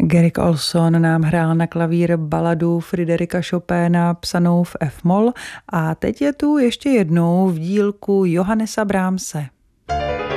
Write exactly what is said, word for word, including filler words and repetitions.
Garrick Ohlson nám hrál na klavír baladu Friderika Chopina psanou v F-moll a teď je tu ještě jednou v dílku Johannesa Brahmse.